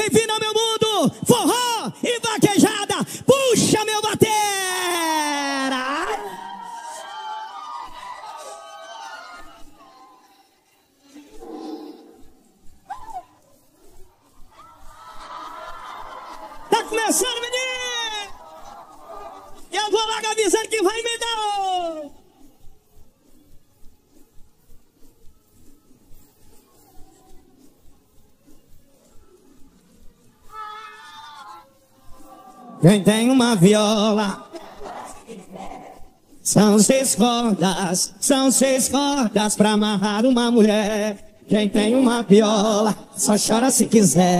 Bem-vindo ao meu mundo, forró e vaquejada. Puxa, meu batera. Tá começando, menino. Eu vou logo avisando que vai me dar. Quem tem uma viola, são 6 cordas pra amarrar uma mulher. Quem tem uma viola, só chora se quiser.